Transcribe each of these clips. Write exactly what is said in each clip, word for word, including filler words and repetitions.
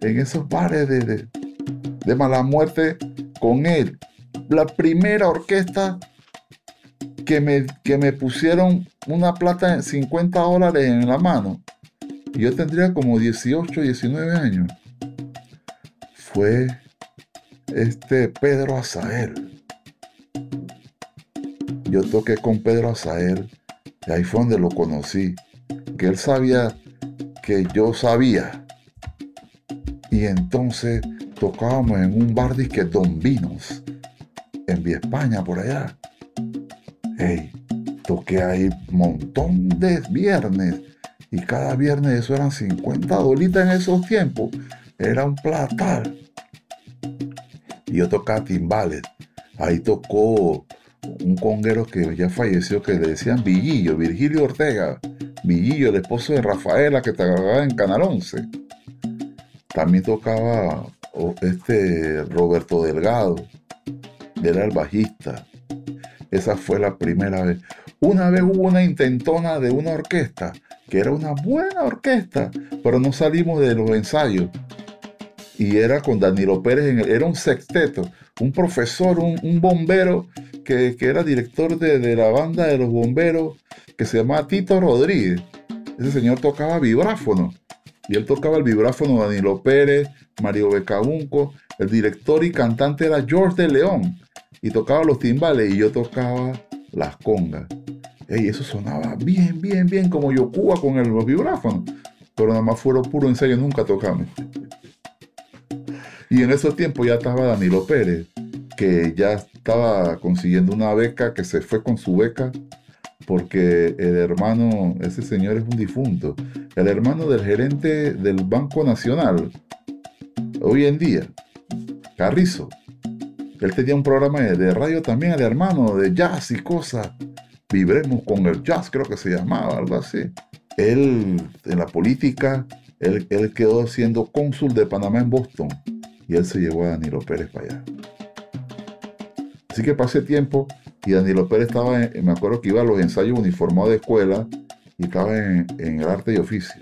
en esos bares de, de, de mala muerte con él. La primera orquesta que me, que me pusieron una plata de cincuenta dólares en la mano, y yo tendría como dieciocho, diecinueve años, fue este Pedro Azael. Yo toqué con Pedro Azael, y ahí fue donde lo conocí, que él sabía que yo sabía, y entonces tocábamos en un bar disque Don Vinos, en Vía España, por allá. Hey, toqué ahí un montón de viernes, y cada viernes eso eran cincuenta dolitas en esos tiempos, era un platal. Y yo tocaba timbales, ahí tocó un conguero que ya falleció, que le decían Villillo, Virgilio Ortega, Villillo, el esposo de Rafaela, que trabajaba en Canal once. También tocaba este Roberto Delgado, era el bajista. Esa fue la primera vez. Una vez hubo una intentona de una orquesta, que era una buena orquesta, pero no salimos de los ensayos. Y era con Danilo Pérez, en el, era un sexteto, un profesor, un, un bombero, que, que era director de, de la banda de los bomberos, que se llamaba Tito Rodríguez. Ese señor tocaba vibráfono. Y él tocaba el vibráfono Danilo Pérez, Mario Becabunco. El director y cantante era George de León. Y tocaba los timbales y yo tocaba las congas. Ey, eso sonaba bien, bien, bien como Yocuba con el, los vibráfonos. Pero nada más fueron puro ensayo, nunca tocamos. Y en esos tiempos ya estaba Danilo Pérez, que ya estaba consiguiendo una beca, que se fue con su beca, porque el hermano, ese señor es un difunto, el hermano del gerente del Banco Nacional, hoy en día, Carrizo. Él tenía un programa de, de radio también, el hermano, de jazz y cosas. Vibremos con el jazz, creo que se llamaba, algo así. Él, en la política, él, él quedó siendo cónsul de Panamá en Boston. Y él se llevó a Danilo Pérez para allá. Así que pasé tiempo y Danilo Pérez estaba, en, me acuerdo que iba a los ensayos uniformados de escuela y estaba en, en el arte y oficio.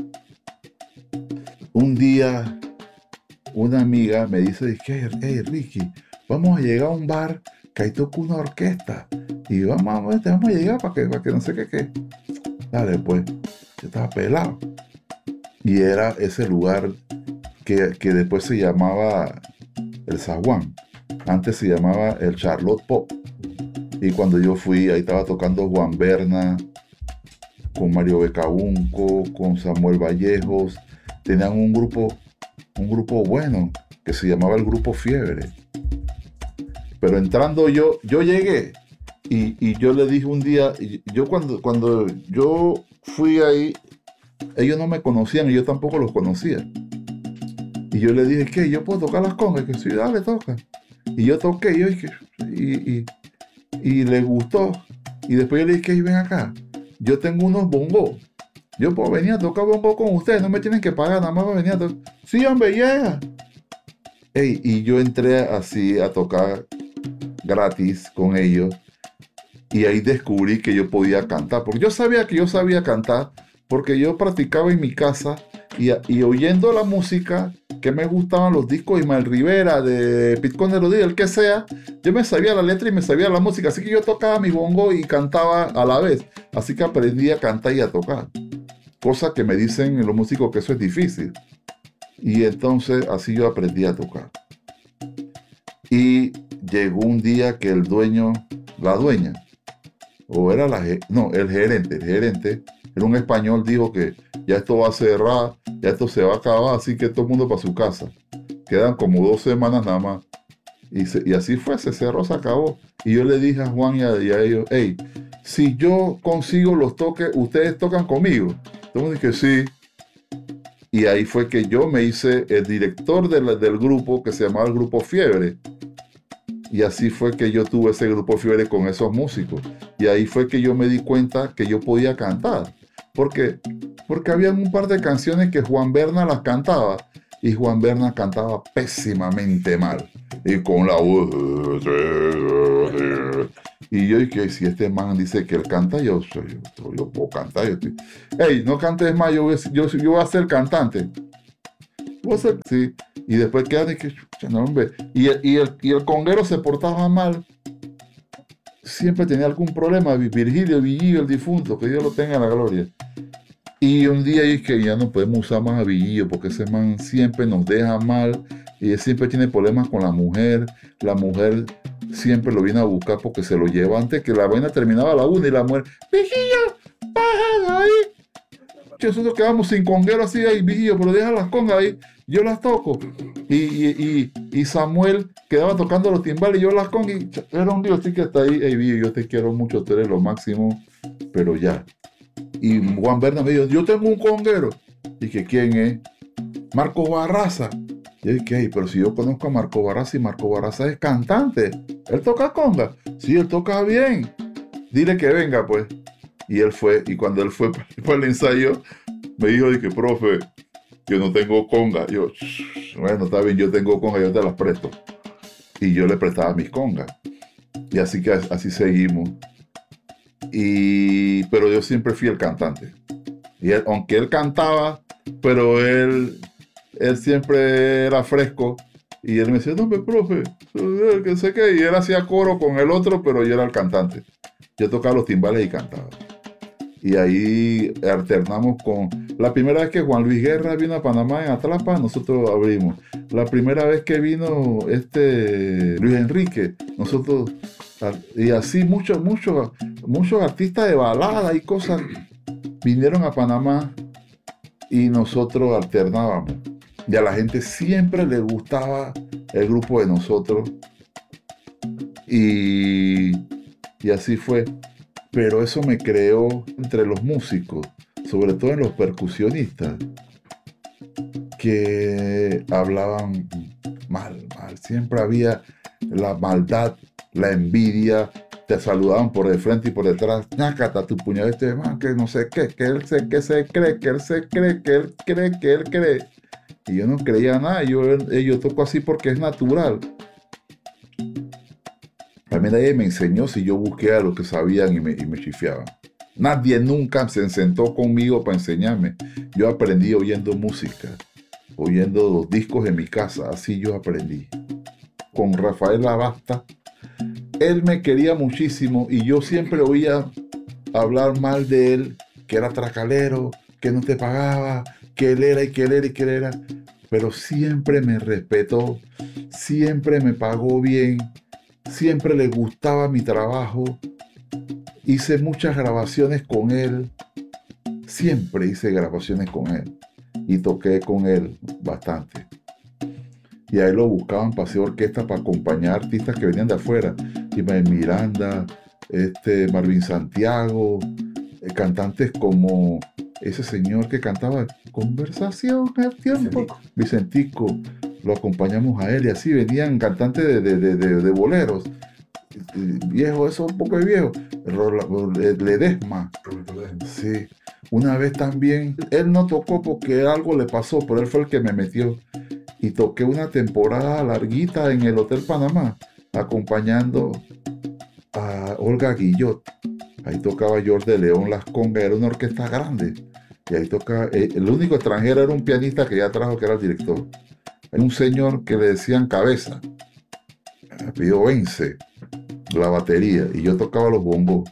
Un día, una amiga me dice, hey, hey Ricky, vamos a llegar a un bar que ahí toca una orquesta y vamos, vamos, vamos a llegar para que, para que no sé qué, qué. Dale, pues, yo estaba pelado. Y era ese lugar que, que después se llamaba el Zaguán. Antes se llamaba el Charlotte Pop. Y cuando yo fui, ahí estaba tocando Juan Berna, con Mario Becabunco, con Samuel Vallejos. Tenían un grupo, un grupo bueno, que se llamaba el Grupo Fiebre. Pero entrando yo, yo llegué y, y yo le dije un día, yo cuando, cuando yo fui ahí, ellos no me conocían y yo tampoco los conocía. Y yo le dije, ¿qué? ¿Yo puedo tocar las congas? Que sí, dale, toca. Y yo toqué, y yo dije, y, y, y le gustó. Y después yo le dije, ven acá, yo tengo unos bongos. Yo puedo venir a tocar bongo con ustedes, no me tienen que pagar, nada más venir a tocar. Sí, hombre, llega. Ey, y yo entré así a tocar gratis con ellos. Y ahí descubrí que yo podía cantar. Porque yo sabía que yo sabía cantar, porque yo practicaba en mi casa y, y oyendo la música, que me gustaban los discos de Ismael Rivera, de Pitcón de Rodríguez, el que sea, yo me sabía la letra y me sabía la música, así que yo tocaba mi bongo y cantaba a la vez, así que aprendí a cantar y a tocar, cosa que me dicen los músicos que eso es difícil, y entonces así yo aprendí a tocar. Y llegó un día que el dueño, la dueña, o era la, no, el gerente, el gerente, era un español, dijo que ya esto va a cerrar, ya esto se va a acabar, así que todo el mundo para su casa. Quedan como dos semanas nada más. Y, se, y así fue, se cerró, se acabó. Y yo le dije a Juan y a, y a ellos, hey, si yo consigo los toques, ustedes tocan conmigo. Entonces dije, sí. Y ahí fue que yo me hice el director de la, del grupo que se llamaba el Grupo Fiebre. Y así fue que yo tuve ese Grupo Fiebre con esos músicos. Y ahí fue que yo me di cuenta que yo podía cantar. Porque, porque había un par de canciones que Juan Berna las cantaba. Y Juan Berna cantaba pésimamente mal. Y con la voz. Y yo dije, si este man dice que él canta, yo, yo, yo, yo puedo cantar. Yo estoy... Hey, no cantes más, yo, yo, yo voy a ser cantante. vos el- sí. Y después quedan y que, chucha, no, hombre. Y el, y, el, y el conguero se portaba mal. Siempre tenía algún problema. Virgilio Villillo, el difunto, que Dios lo tenga en la gloria. Y un día es que ya no podemos usar más a Villillo porque ese man siempre nos deja mal y él siempre tiene problemas con la mujer. La mujer siempre lo viene a buscar porque se lo lleva antes que la vaina terminaba a la una y la mujer, Vigillo, baja de ahí. Que nosotros quedamos sin conguero así ahí, Vigillo, pero deja las congas ahí, yo las toco. Y, y, y, y Samuel quedaba tocando los timbales y yo las congas. Y era un Dios así que está ahí, hey, Vigillo, yo te quiero mucho, tú eres lo máximo, pero ya. Y Juan Berna me dijo, yo tengo un conguero. Y que ¿quién es? Marco Barraza. Y yo dije, pero si yo conozco a Marco Barraza y Marco Barraza es cantante. Él toca conga. Sí, él toca bien. Dile que venga, pues. Y él fue, y cuando él fue para el ensayo, me dijo, dije, profe, yo no tengo conga. Yo, bueno, está bien, yo tengo conga, yo te las presto. Y yo le prestaba mis congas. Y así que así seguimos. Y, pero yo siempre fui el cantante. Y él, aunque él cantaba, pero él, él siempre era fresco. Y él me decía, no, pero profe, que sé qué. Y él hacía coro con el otro, pero yo era el cantante. Yo tocaba los timbales y cantaba. Y ahí alternamos con... La primera vez que Juan Luis Guerra vino a Panamá en Atlapa, nosotros abrimos. La primera vez que vino este Luis Enrique, nosotros... Y así muchos, muchos, muchos artistas de balada y cosas vinieron a Panamá y nosotros alternábamos. Y a la gente siempre le gustaba el grupo de nosotros. Y, y así fue. Pero eso me creó entre los músicos, sobre todo en los percusionistas, que hablaban mal, mal. Siempre había la maldad, la envidia, te saludaban por de frente y por detrás, ñácata tu puñal este man, que no sé qué, que él se, que se cree, que él se cree, que él cree, que él cree. Y yo no creía nada, yo, yo toco así porque es natural. También nadie me enseñó si yo busqué a los que sabían y me, y me chifiaban. Nadie nunca se sentó conmigo para enseñarme. Yo aprendí oyendo música, oyendo los discos en mi casa, así yo aprendí. Con Rafael Labasta, él me quería muchísimo y yo siempre oía hablar mal de él, que era tracalero, que no te pagaba, que él era y que él era y que él era. Pero siempre me respetó, siempre me pagó bien. Siempre le gustaba mi trabajo. Hice muchas grabaciones con él. Siempre hice grabaciones con él. Y toqué con él bastante. Y ahí lo buscaban para hacer orquesta, para acompañar artistas que venían de afuera. Ismael Miranda, este, Marvin Santiago, eh, cantantes como ese señor que cantaba Conversación al tiempo. Vicentico. Vicentico. Lo acompañamos a él y así venían cantantes de, de, de, de, de boleros. Viejo, eso un poco de viejo. Ledesma. Sí. Una vez también, él no tocó porque algo le pasó, pero él fue el que me metió. Y toqué una temporada larguita en el Hotel Panamá, acompañando a Olga Guillot. Ahí tocaba George de León las congas, era una orquesta grande. Y ahí tocaba, eh, el único extranjero era un pianista que ya trajo, que era el director. Hay un señor que le decían Cabeza, pidió Vence, la batería, y yo tocaba los bongos.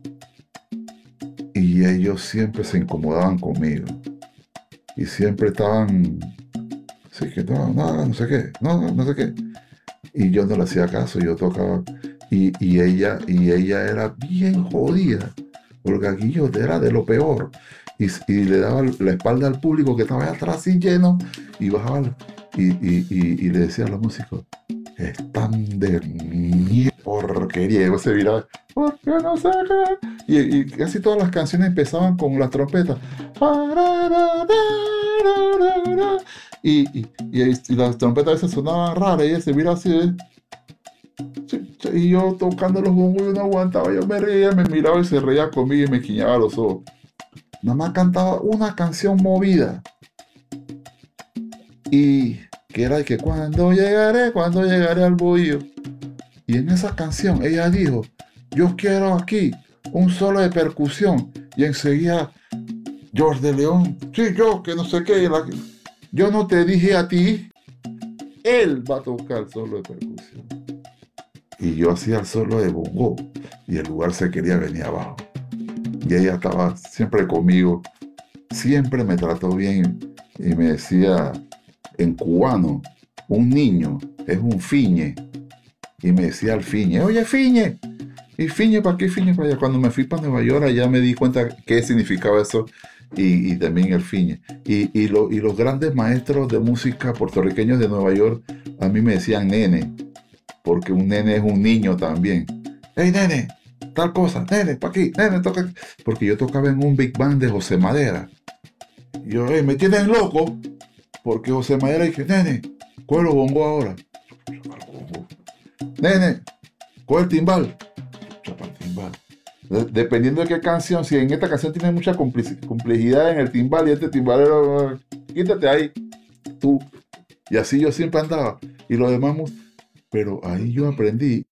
Y ellos siempre se incomodaban conmigo. Y siempre estaban, sí, que no, no, no sé qué, no, no, no sé qué. Y yo no le hacía caso, yo tocaba. Y, y, ella, y ella era bien jodida. Olga Guillot era de lo peor. Y, y le daba la espalda al público que estaba atrás así lleno. Y bajaba. Y, y, y, y le decía a los músicos, están de mierda, porquería. Y se viraba, porque no sé qué. Y, y casi todas las canciones empezaban con las trompetas. Y, y, y, y las trompetas a veces sonaban raras y ella se miraba así, ¿eh? Y yo tocando los bongos y no aguantaba, yo me reía, me miraba y se reía conmigo y me guiñaba los ojos. Nada más cantaba una canción movida. Y que era de que cuando llegaré, cuando llegaré al bohío. Y en esa canción ella dijo, yo quiero aquí un solo de percusión. Y enseguida George de León, sí, yo, que no sé qué. Y, la, Yo no te dije a ti, él va a tocar el solo de percusión. Y yo hacía el solo de bongo y el lugar se quería venir abajo. Y ella estaba siempre conmigo, siempre me trató bien y me decía en cubano, un niño es un fiñe. Y me decía al fiñe, oye fiñe, ¿y fiñe para qué, fiñe para allá? Cuando me fui para Nueva York ya me di cuenta qué significaba eso y, y también el fiñe. Y, y, lo, y los grandes maestros de música puertorriqueños de Nueva York a mí me decían nene, porque un nene es un niño también. Hey nene, tal cosa, nene, para aquí, nene, toca. Porque yo tocaba en un big band de José Madera. Y yo, hey, me tienen loco, porque José Madera dije, nene, ¿cuál lo bongo ahora? Nene, coge el timbal. Chapa el timbal. Dependiendo de qué canción, si en esta canción tiene mucha complejidad en el timbal y este timbalero, quítate ahí, tú. Y así yo siempre andaba. Y los demás, pero ahí yo aprendí.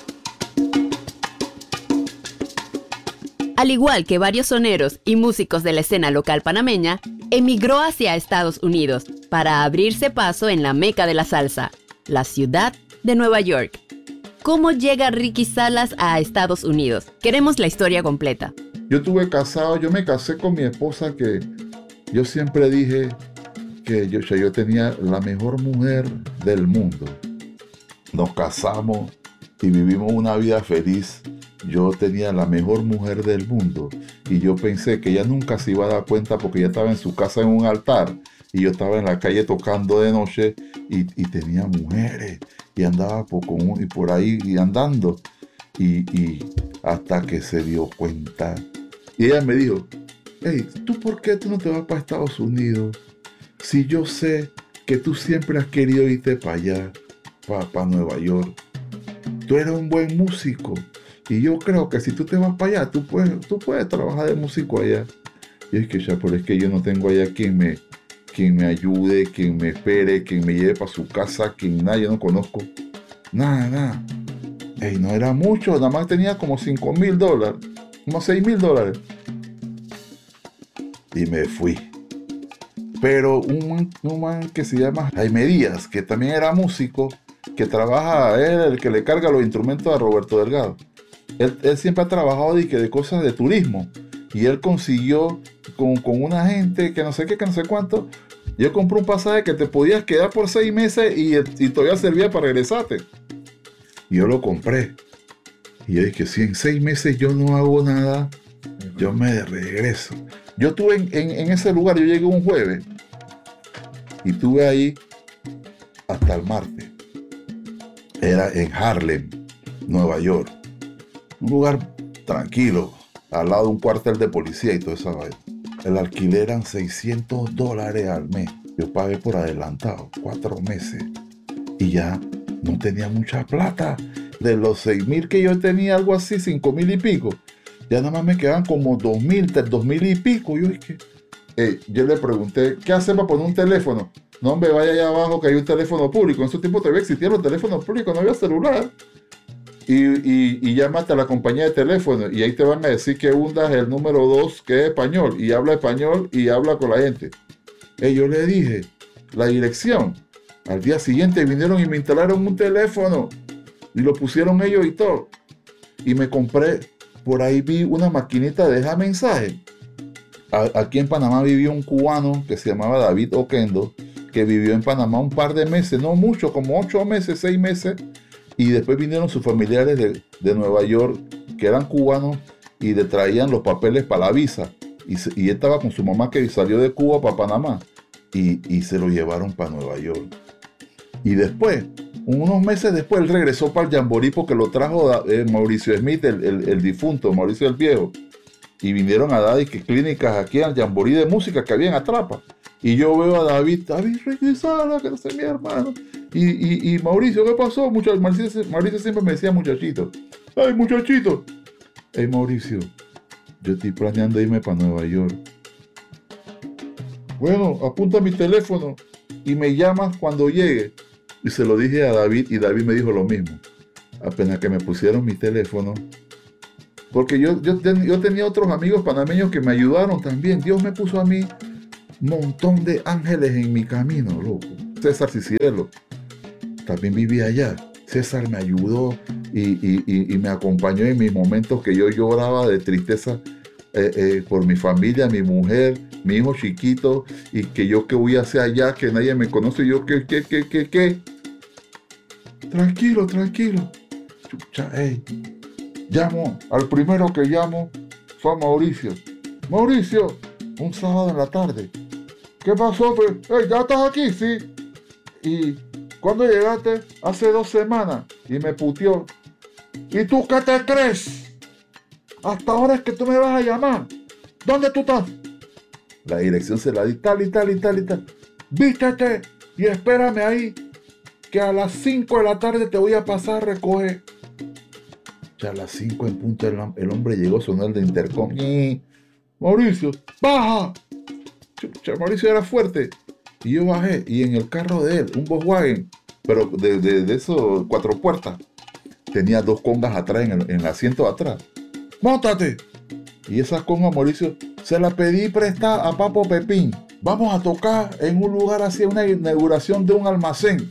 Al igual que varios soneros y músicos de la escena local panameña, emigró hacia Estados Unidos para abrirse paso en la meca de la salsa, la ciudad de Nueva York. ¿Cómo llega Ricky Salas a Estados Unidos? Queremos la historia completa. Yo estuve casado, yo me casé con mi esposa que yo siempre dije que yo, yo tenía la mejor mujer del mundo. Nos casamos y vivimos una vida feliz. Yo tenía la mejor mujer del mundo y yo pensé que ella nunca se iba a dar cuenta porque ella estaba en su casa en un altar y yo estaba en la calle tocando de noche y, y tenía mujeres y andaba por, con, y por ahí y andando y, y hasta que se dio cuenta y ella me dijo, hey, ¿tú por qué tú no te vas para Estados Unidos? Si yo sé que tú siempre has querido irte para allá, para, para Nueva York. Tú eres un buen músico y yo creo que si tú te vas para allá, tú puedes, tú puedes trabajar de músico allá. Y es que ya, pero es que yo no tengo allá quien me, quien me ayude, quien me espere, quien me lleve para su casa, quien nada, yo no conozco. Nada, nada. Ey, no era mucho, nada más tenía como cinco mil dólares, como seis mil dólares. Y me fui. Pero un, un man que se llama Jaime Díaz, que también era músico, que trabaja, él el que le carga los instrumentos a Roberto Delgado. Él, él siempre ha trabajado de, de cosas de turismo. Y él consiguió con, con una gente que no sé qué, que no sé cuánto. Yo compré un pasaje que te podías quedar por seis meses y, y todavía servía para regresarte. Y yo lo compré. Y yo dije, si en seis meses yo no hago nada, yo me regreso. Yo estuve en, en, en ese lugar, yo llegué un jueves. Y estuve ahí hasta el martes. Era en Harlem, Nueva York. Un lugar tranquilo, al lado de un cuartel de policía y toda esa vaina. El alquiler eran seiscientos dólares al mes. Yo pagué por adelantado, cuatro meses. Y ya no tenía mucha plata. De los seis mil que yo tenía, algo así, cinco mil y pico. Ya nada más me quedaban como dos mil, dos mil y pico. Yo dije, eh, yo le pregunté, ¿qué hacemos para poner un teléfono? No, hombre, vaya allá abajo que hay un teléfono público. En esos tiempos todavía existían los teléfonos públicos, no había celular. Y, y, y llámate a la compañía de teléfono y ahí te van a decir que hundas el número dos que es español y habla español y habla con la gente. Y yo le dije la dirección. Al día siguiente vinieron y me instalaron un teléfono y lo pusieron ellos y todo. Y me compré, por ahí vi una maquinita de dejar mensaje. A, aquí en Panamá vivía un cubano que se llamaba David Oquendo, que vivió en Panamá un par de meses, no mucho, como ocho meses, seis meses. Y después vinieron sus familiares de, de Nueva York, que eran cubanos, y le traían los papeles para la visa. Y, se, y él estaba con su mamá que salió de Cuba para Panamá. Y, y se lo llevaron para Nueva York. Y después, unos meses después, él regresó para el Jamboree porque lo trajo eh, Mauricio Smith, el, el, el difunto, Mauricio el Viejo. Y vinieron a dar que clínicas aquí al Jamboree de música que había en Atrapa. Y yo veo a David, David Ricky Salas, que no sé, mi hermano. Y, y, y Mauricio, ¿qué pasó? Muchachos, Mauricio, Mauricio siempre me decía muchachito. ¡Ay, muchachito! Hey, Mauricio, yo estoy planeando irme para Nueva York. Bueno, apunta mi teléfono y me llamas cuando llegue. Y se lo dije a David y David me dijo lo mismo. Apenas que me pusieron mi teléfono. Porque yo, yo, ten, yo tenía otros amigos panameños que me ayudaron también. Dios me puso a mí montón de ángeles en mi camino, loco. César Cicierlo también vivía allá. César me ayudó y, y, y, y me acompañó en mis momentos que yo lloraba de tristeza eh, eh, por mi familia, mi mujer, mi hijo chiquito, y que yo que voy hacia allá, que nadie me conoce, y yo que, que, que, que, que. Tranquilo, tranquilo. Chucha, hey. Llamo, al primero que llamo fue a Mauricio. Mauricio, un sábado en la tarde. ¿Qué pasó? Pues, hey, ¿ya estás aquí? Sí. ¿Y cuándo llegaste? Hace dos semanas. Y me puteó. ¿Y tú qué te crees? Hasta ahora es que tú me vas a llamar. ¿Dónde tú estás? La dirección se la di tal y tal y tal y tal. Vístete y espérame ahí, que a las cinco de la tarde te voy a pasar a recoger. Ya a las cinco en punto el, el hombre llegó, sonó el de intercom. Y Mauricio, baja. Chucha, Mauricio era fuerte. Y yo bajé, y en el carro de él, un Volkswagen, pero de, de, de esos cuatro puertas, tenía dos congas atrás, en el, en el asiento de atrás. ¡Móntate! Y esas congas, Mauricio, se las pedí prestada a Papo Pepín. Vamos a tocar en un lugar así, una inauguración de un almacén.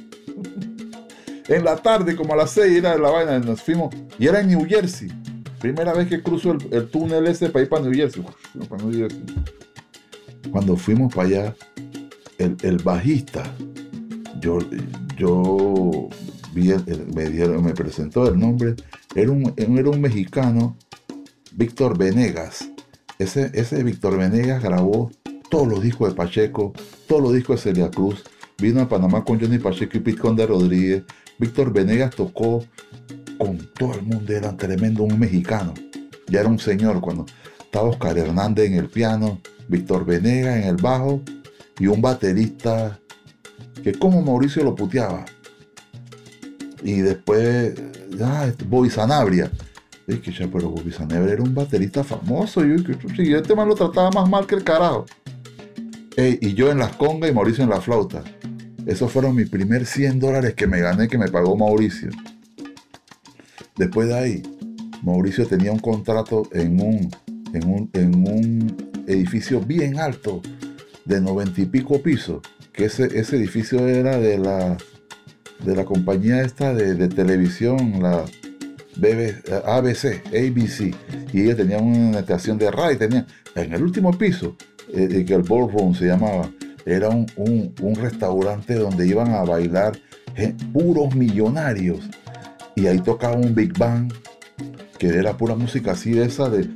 En la tarde, como a las seis, era de la vaina, nos fuimos, y era en New Jersey. Primera vez que cruzo el, el túnel ese para ir para New Jersey. Uf, para New Jersey. Cuando fuimos para allá, el, el bajista, yo, yo vi, el, el, me, dieron, me presentó el nombre, era un, era un mexicano, Víctor Venegas. Ese, ese Víctor Venegas grabó todos los discos de Pacheco, todos los discos de Celia Cruz, vino a Panamá con Johnny Pacheco y Pete Conde Rodríguez. Víctor Venegas tocó con todo el mundo, era tremendo, un mexicano. Ya era un señor cuando estaba Oscar Hernández en el piano, Víctor Venegas en el bajo y un baterista que como Mauricio lo puteaba. Y después, ah, Bobby Sanabria. Es que ya, pero Bobby Sanabria era un baterista famoso. Y yo, y este man lo trataba más mal que el carajo. Ey, y yo en las congas y Mauricio en la flauta. Esos fueron mis primer cien dólares que me gané, que me pagó Mauricio. Después de ahí, Mauricio tenía un contrato en un, en un, en un edificio bien alto, de noventa y pico pisos, que ese, ese edificio era de la, de la compañía esta de, de televisión, la B B, A B C, A B C, y ellos tenían una estación de radio, tenían, en el último piso, eh, que el Ballroom se llamaba, era un, un, un restaurante donde iban a bailar eh, puros millonarios, y ahí tocaba un Big Band, que era pura música así de esa de...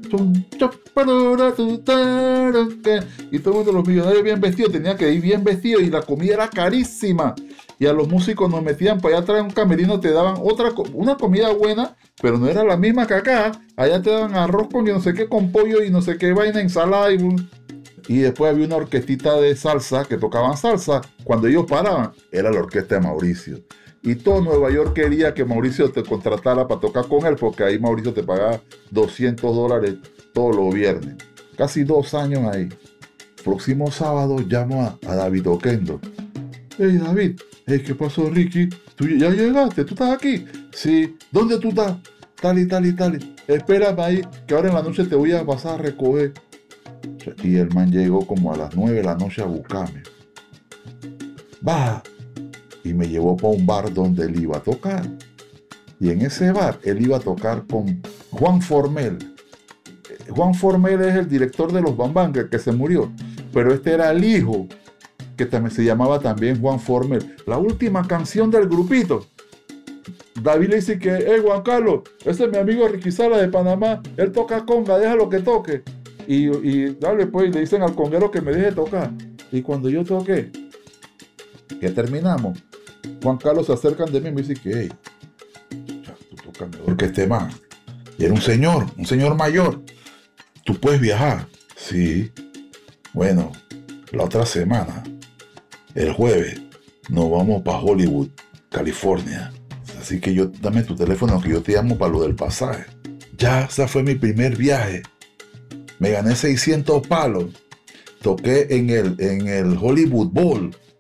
Y todo el mundo, los millonarios bien vestidos, tenía que ir bien vestidos, y la comida era carísima. Y a los músicos nos metían para allá atrás en un camerino, te daban otra, una comida buena, pero no era la misma que acá. Allá te daban arroz con no sé qué, con pollo y no sé qué vaina, ensalada. Y, y después había una orquestita de salsa que tocaban salsa. Cuando ellos paraban, era la orquesta de Mauricio. Y todo Nueva York quería que Mauricio te contratara para tocar con él, porque ahí Mauricio te pagaba doscientos dólares todos los viernes. Casi dos años ahí. Próximo sábado llamo a, a David Oquendo. Hey David, hey, ¿qué pasó, Ricky? ¿Tú ya llegaste? ¿Tú estás aquí? Sí. ¿Dónde tú estás? Tal y tal y tal. Espérame ahí, que ahora en la noche te voy a pasar a recoger. Y el man llegó como a las nueve de la noche a buscarme. Va. Y me llevó para un bar donde él iba a tocar. Y en ese bar él iba a tocar con Juan Formel. Juan Formel es el director de los Bambam, que se murió. Pero este era el hijo, que también se llamaba también Juan Formel. La última canción del grupito. David le dice que, hey Juan Carlos, ese es mi amigo Ricky Sala de Panamá. Él toca conga, déjalo que toque. Y, y dale pues, le dicen al conguero que me deje tocar. Y cuando yo toqué, que terminamos, Juan Carlos se acercan de mí y me dice que, hey, tú tocas mejor que este man. Y era un señor, un señor mayor. ¿Tú puedes viajar? Sí. Bueno, la otra semana, el jueves, nos vamos para Hollywood, California. Así que yo, dame tu teléfono que yo te llamo para lo del pasaje. Ya, ese fue mi primer viaje. Me gané seiscientos palos. Toqué en el, en el Hollywood Bowl.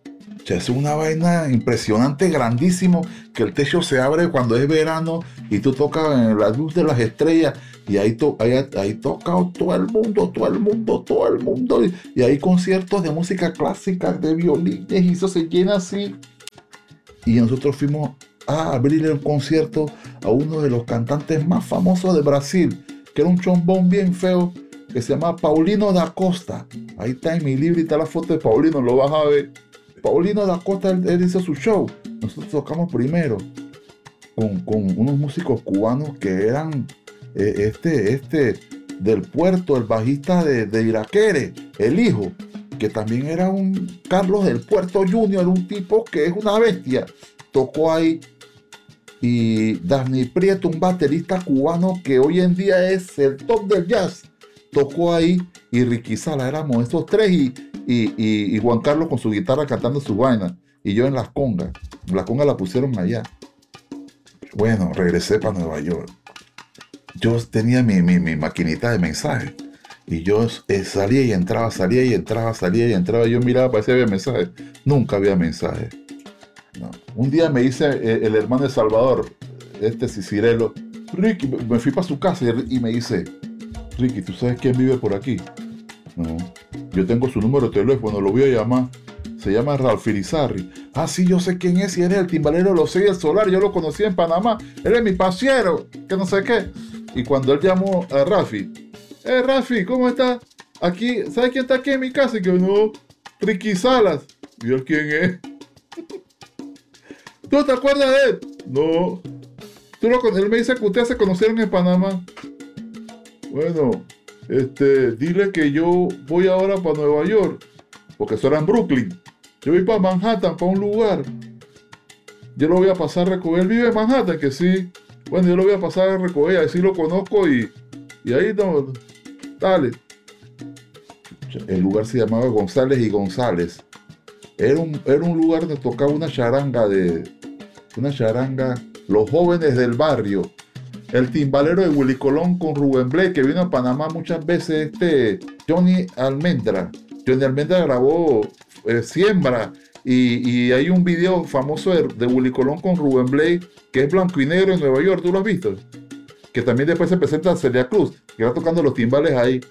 Es una vaina impresionante, grandísimo, que el techo se abre cuando es verano y tú tocas en la luz de las estrellas y ahí, to, ahí, ahí toca todo el mundo, todo el mundo, todo el mundo. Y, y hay conciertos de música clásica, de violines y eso se llena así. Y nosotros fuimos a abrirle un concierto a uno de los cantantes más famosos de Brasil, que era un chombón bien feo, que se llama Paulino da Costa. Ahí está en mi libro y está la foto de Paulino, lo vas a ver. Paulino da Costa, él, él hizo su show. Nosotros tocamos primero con, con unos músicos cubanos que eran eh, este, este del Puerto, el bajista de, de Iraquere, el hijo, que también era un Carlos del Puerto Junior, un tipo que es una bestia. Tocó ahí. Y Dani Prieto, un baterista cubano que hoy en día es el top del jazz, tocó ahí. Y Ricky Sala, éramos esos tres y Y, y, y Juan Carlos con su guitarra cantando su vaina y yo en las congas. Las congas la pusieron allá. Bueno, regresé para Nueva York. Yo tenía mi, mi, mi maquinita de mensajes y yo eh, salía y entraba, salía y entraba, salía y entraba. Yo miraba para ver si había mensajes. Nunca había mensajes. No. Un día me dice el, el hermano de Salvador, este Cicirelo, Ricky, me fui para su casa y, y me dice, Ricky, ¿tú sabes quién vive por aquí? No, yo tengo su número de teléfono, lo voy a llamar. Se llama Ralph Irizarry. Ah, sí, yo sé quién es, y él es el timbalero de los seis del Solar, yo lo conocí en Panamá, él es mi pasiero, que no sé qué. Y cuando él llamó a Rafi, eh, Rafi, ¿cómo estás? Aquí, ¿sabes quién está aquí en mi casa? Y que no, Ricky Salas. ¿Y él quién es? ¿Tú te acuerdas de él? No. ¿Tú lo, él me dice que ustedes se conocieron en Panamá. Bueno, Este, dile que yo voy ahora para Nueva York, porque eso era en Brooklyn. Yo voy para Manhattan, para un lugar. Yo lo voy a pasar a recoger. Él vive en Manhattan, que sí. Bueno, yo lo voy a pasar a recoger, así lo conozco y, y ahí no. Dale. El lugar se llamaba González y González. Era un, era un lugar donde tocaba una charanga de. Una charanga. Los jóvenes del barrio. El timbalero de Willy Colón con Rubén Blades, que vino a Panamá muchas veces, este Johnny Almendra. Johnny Almendra grabó eh, Siembra y, y hay un video famoso de, de Willy Colón con Rubén Blades, que es blanco y negro en Nueva York, ¿tú lo has visto? Que también después se presenta a Celia Cruz, que va tocando los timbales ahí.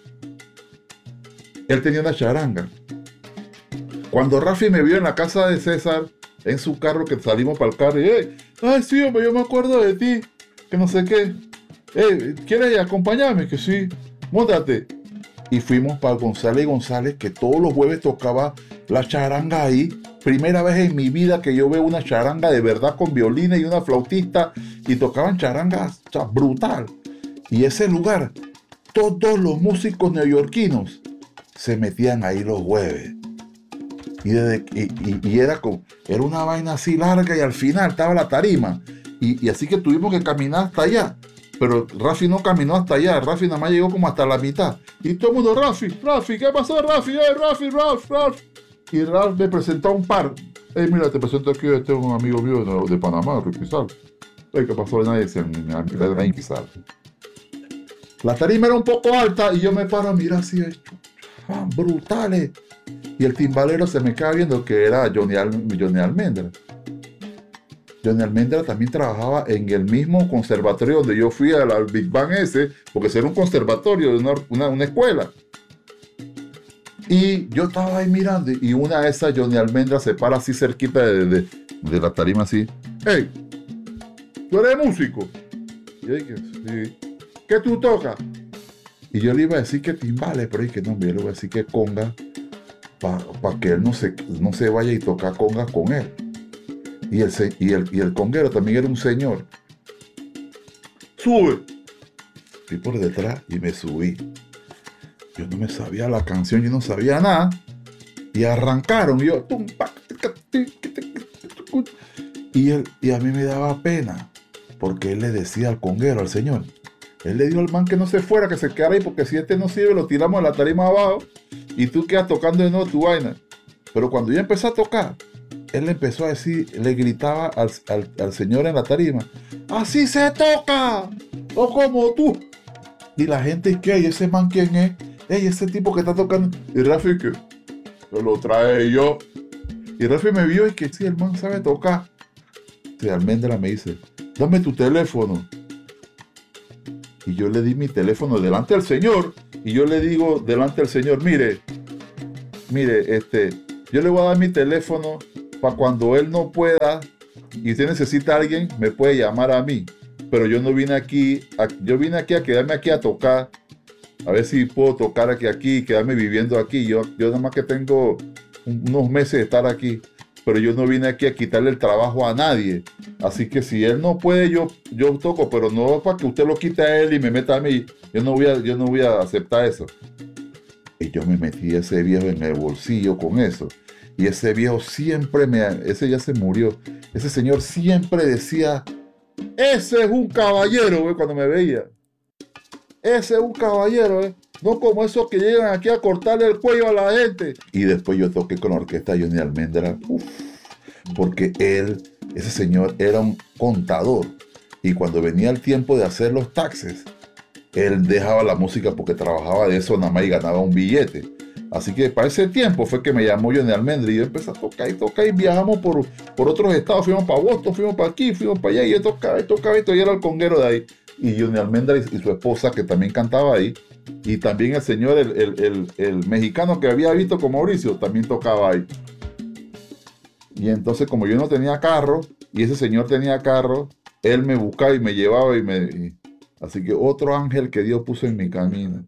Él tenía una charanga. Cuando Rafi me vio en la casa de César, en su carro, que salimos para el carro, y hey, ay sí, hombre, yo me acuerdo de ti. Que no sé qué, eh, ¿quieres acompañarme? Que sí, móntate. Y fuimos para González y González, que todos los jueves tocaba la charanga ahí. Primera vez en mi vida que yo veo una charanga de verdad con violines y una flautista, y tocaban charangas, o sea, brutal. Y ese lugar, todos los músicos neoyorquinos se metían ahí los jueves. Y, desde, y, y, y era, como, era una vaina así larga y al final estaba la tarima. Y, y así que tuvimos que caminar hasta allá. Pero Rafi no caminó hasta allá. Rafi nada más llegó como hasta la mitad. Y todo el mundo, Rafi, Rafi, ¿qué pasó, Rafi? ¡Eh, Rafi, Ralph, Ralph! Y Ralph me presentó a un par. ¡Eh, mira, te presento aquí, este es un amigo mío de, de Panamá, Ricky Sal! ¡Eh, qué pasó! Nadie se me Sal. La tarima era un poco alta y yo me paro a mirar así, ah, brutales. Y el timbalero se me queda viendo que era Johnny, Al, Johnny Almendra. Johnny Almendra también trabajaba en el mismo conservatorio donde yo fui al, al Big Bang ese, porque ese era un conservatorio, una, una, una escuela. Y yo estaba ahí mirando, y una de esas, Johnny Almendra, se para así cerquita de, de, de la tarima así. ¡Hey! ¿Tú eres músico? Y yo dije, sí. ¿Qué tú tocas? Y yo le iba a decir que timbales, pero dije, no, yo le voy a decir que conga, para pa que él no se, no se vaya y toca congas con él. Y el, y, el, y el conguero también era un señor. ¡Sube! Fui por detrás y me subí. Yo no me sabía la canción, yo no sabía nada. Y arrancaron. Y yo... Y, él, y a mí me daba pena. Porque él le decía al conguero, al señor. Él le dijo al man que no se fuera, que se quedara ahí. Porque si este no sirve, lo tiramos a la tarima abajo. Y tú quedas tocando de nuevo tu vaina. Pero cuando yo empecé a tocar... Él le empezó a decir, le gritaba al, al, al señor en la tarima, ¡así se toca! ¡O como tú! Y la gente, ¿qué? ¿Y ese man quién es? ¡Ey, ese tipo que está tocando! Y Rafi, que se lo trae yo. Y Rafi me vio y que sí, el man sabe tocar. Y Almendra me dice, dame tu teléfono. Y yo le di mi teléfono delante del señor. Y yo le digo delante del señor, mire, mire, este, yo le voy a dar mi teléfono para cuando él no pueda y usted necesita a alguien, me puede llamar a mí. Pero yo no vine aquí, a, yo vine aquí a quedarme aquí a tocar. A ver si puedo tocar aquí, aquí y quedarme viviendo aquí. Yo, yo nada más que tengo unos meses de estar aquí. Pero yo no vine aquí a quitarle el trabajo a nadie. Así que si él no puede, yo, yo toco, pero no para que usted lo quite a él y me meta a mí. Yo no voy a, yo no voy a aceptar eso. Y yo me metí a ese viejo en el bolsillo con eso. Y ese viejo siempre me... Ese ya se murió. Ese señor siempre decía, ese es un caballero, güey, cuando me veía. Ese es un caballero, ¿eh? No como esos que llegan aquí a cortarle el cuello a la gente. Y después yo toqué con la orquesta Johnny Almendra. Uf, porque él, ese señor, era un contador. Y cuando venía el tiempo de hacer los taxes, él dejaba la música porque trabajaba de eso nada más y ganaba un billete. Así que para ese tiempo fue que me llamó Johnny Almendra y yo empecé a tocar y tocar y viajamos por, por otros estados. Fuimos para Boston, fuimos para aquí, fuimos para allá y yo tocaba y tocaba y yo era el conguero de ahí. Y Johnny Almendra y, y su esposa que también cantaba ahí. Y también el señor, el, el, el, el mexicano que había visto con Mauricio, también tocaba ahí. Y entonces como yo no tenía carro y ese señor tenía carro, él me buscaba y me llevaba y me... Y, así que otro ángel que Dios puso en mi camino.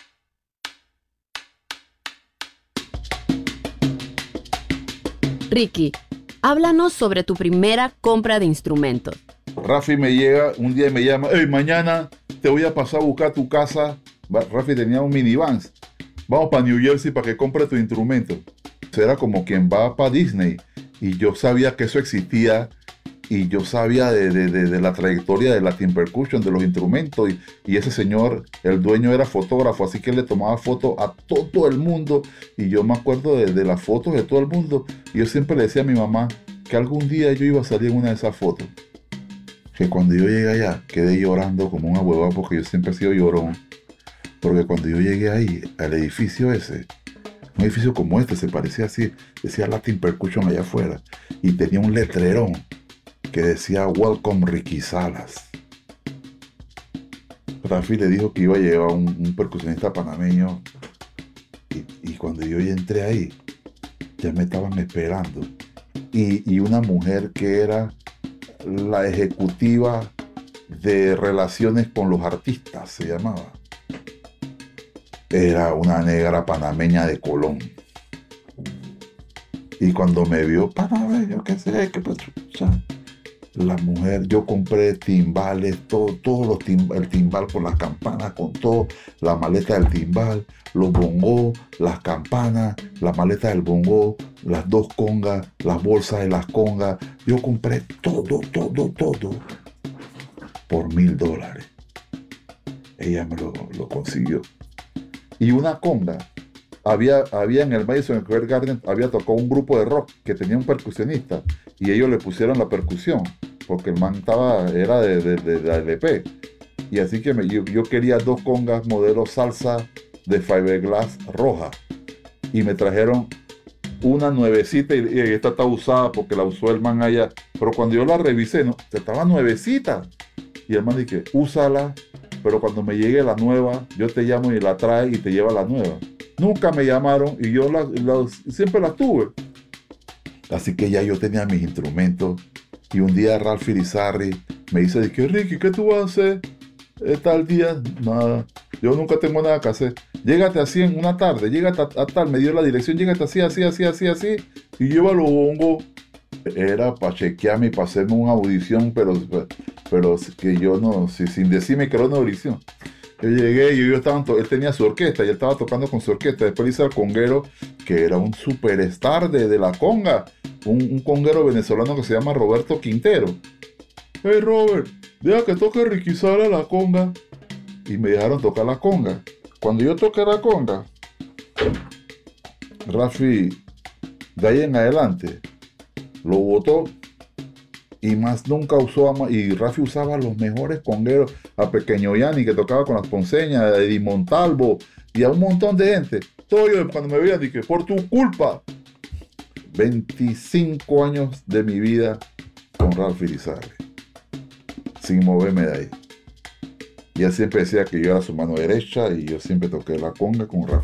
Ricky, háblanos sobre tu primera compra de instrumentos. Rafi me llega, un día me llama, hey, mañana te voy a pasar a buscar tu casa. Rafi tenía un minivan. Vamos para New Jersey para que compre tu instrumento. Era como quien va para Disney. Y yo sabía que eso existía. Y yo sabía de, de, de, de la trayectoria de Latin Percussion, de los instrumentos. Y, y ese señor, el dueño, era fotógrafo. Así que él le tomaba fotos a todo el mundo. Y yo me acuerdo de, de las fotos de todo el mundo. Y yo siempre le decía a mi mamá que algún día yo iba a salir en una de esas fotos. Que cuando yo llegué allá, quedé llorando como una huevada porque yo siempre he sido llorón. Porque cuando yo llegué ahí, al edificio ese, un edificio como este, se parecía así, decía Latin Percussion allá afuera, y tenía un letrerón que decía Welcome Ricky Salas. Rafi le dijo que iba a llevar un, un percusionista panameño, y, y cuando yo ya entré ahí, ya me estaban esperando. Y, y una mujer que era la ejecutiva de relaciones con los artistas, se llamaba. Era una negra panameña de Colón. Y cuando me vio, panameño, qué sé, qué pasa. La mujer, yo compré timbales, todo, todos los timbal, el timbal con las campanas, con todo, la maleta del timbal, los bongos, las campanas, la maleta del bongo, las dos congas, las bolsas de las congas. Yo compré todo, todo, todo por mil dólares. Ella me lo, lo consiguió. Y una conga, había, había en el Madison Square Garden, había tocado un grupo de rock que tenía un percusionista y ellos le pusieron la percusión porque el man estaba, era de, de, de, de L P. Y así que me, yo, yo quería dos congas modelo salsa de fiberglass roja y me trajeron una nuevecita y, y esta está usada porque la usó el man allá. Pero cuando yo la revisé, no, estaba nuevecita. Y el man dije, úsala. Pero cuando me llegue la nueva, yo te llamo y la trae y te lleva la nueva. Nunca me llamaron y yo la, la, siempre las tuve. Así que ya yo tenía mis instrumentos. Y un día Ralph Irizarry me dice, de que, Ricky, ¿qué tú vas a hacer tal día? Nada, yo nunca tengo nada que hacer. Llégate así en una tarde, llégate a, a tal, me dio la dirección, llégate así, así, así, así, así. Y lleva los bongos. Era para chequearme y para hacerme una audición, pero, pero que yo no, sin decirme que era una audición. Yo llegué y yo estaba, él tenía su orquesta y él estaba tocando con su orquesta. Después hice al conguero, que era un superstar de, de la conga, un, un conguero venezolano que se llama Roberto Quintero. Hey Robert, deja que toque Ricky Salas la conga. Y me dejaron tocar la conga. Cuando yo toqué la conga, Rafi, de ahí en adelante, lo botó y más nunca usó. Y Rafi usaba los mejores congueros, a Pequeño Yanni que tocaba con las ponceñas, a Eddie Montalvo y a un montón de gente. Todo yo cuando me veían dije, por tu culpa veinticinco años de mi vida con Ralph Irizarry, sin moverme de ahí. Y él siempre decía que yo era su mano derecha y yo siempre toqué la conga con Ralph.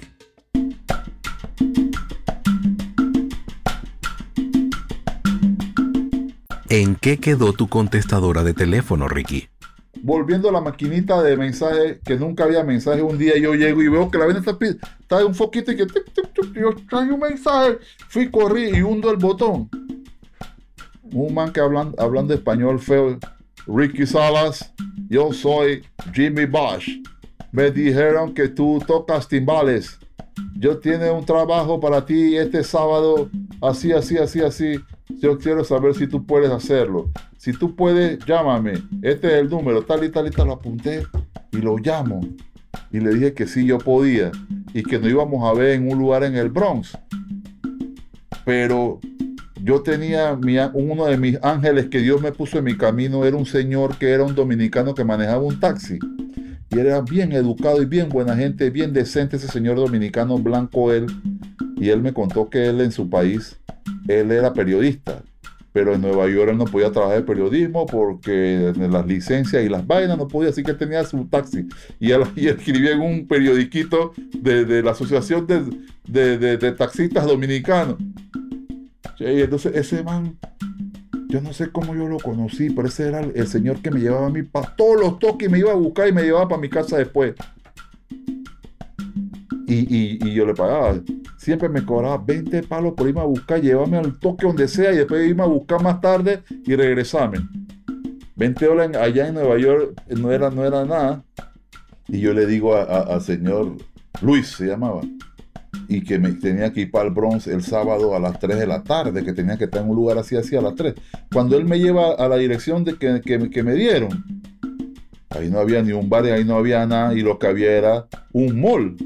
¿En qué quedó tu contestadora de teléfono, Ricky? Volviendo a la maquinita de mensaje, que nunca había mensaje, un día yo llego y veo que la vaina está, está en un foquito y que tic, tic, tic, yo traigo un mensaje. Fui, corrí y hundo el botón. Un man que hablan, hablando español feo. Ricky Salas, yo soy Jimmy Bosch. Me dijeron que tú tocas timbales. Yo tengo un trabajo para ti este sábado, así, así, así, así. Yo quiero saber si tú puedes hacerlo. Si tú puedes, llámame. Este es el número, tal y tal y tal. Lo apunté y lo llamo. Y le dije que sí, yo podía. Y que nos íbamos a ver en un lugar en el Bronx. Pero yo tenía mi, uno de mis ángeles que Dios me puso en mi camino. Era un señor que era un dominicano que manejaba un taxi. Y era bien educado y bien buena gente, bien decente ese señor dominicano, blanco él. Y él me contó que él en su país, él era periodista. Pero en Nueva York él no podía trabajar de periodismo porque las licencias y las vainas no podía, así que él tenía su taxi. Y él, y él escribía en un periodiquito de, de la Asociación de, de, de, de Taxistas Dominicanos. Y entonces ese man, yo no sé cómo yo lo conocí, pero ese era el, el señor que me llevaba a mí para todos los toques, me iba a buscar y me llevaba para mi casa después. Y, y, y yo le pagaba. Siempre me cobraba veinte palos por irme a buscar, llevarme al toque donde sea y después irme a buscar más tarde y regresarme. veinte dólares allá en Nueva York no era, no era nada. Y yo le digo al señor Luis, se llamaba, y que me tenía que ir para el Bronx el sábado a las tres de la tarde, que tenía que estar en un lugar así, así a las tres. Cuando él me lleva a la dirección de que, que, que me dieron, ahí no había ni un bar, ahí no había nada, y lo que había era un mall.